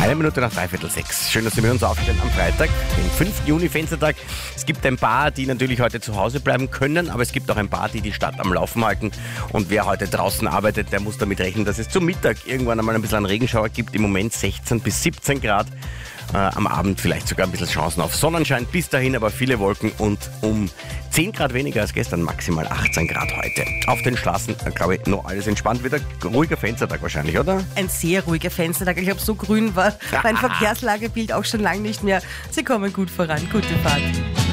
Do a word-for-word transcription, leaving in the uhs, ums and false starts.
Eine Minute nach dreiviertel sechs. Schön, dass Sie mit uns aufstehen am Freitag, den fünften Juni, Fenstertag. Es gibt ein paar, die natürlich heute zu Hause bleiben können, aber es gibt auch ein paar, die die Stadt am Laufen halten. Und wer heute draußen arbeitet, der muss damit rechnen, dass es zum Mittag irgendwann einmal ein bisschen einen Regenschauer gibt. Im Moment sechzehn bis siebzehn Grad. Äh, am Abend vielleicht sogar ein bisschen Chancen auf Sonnenschein. Bis dahin aber viele Wolken und um zehn Grad weniger als gestern, maximal achtzehn Grad heute. Auf den Straßen, äh, glaube ich, noch alles entspannt. Wieder ruhiger Fenstertag wahrscheinlich, oder? Ein sehr ruhiger Fenstertag. Ich glaube, so grün war mein Verkehrslagebild auch schon lange nicht mehr. Sie kommen gut voran. Gute Fahrt.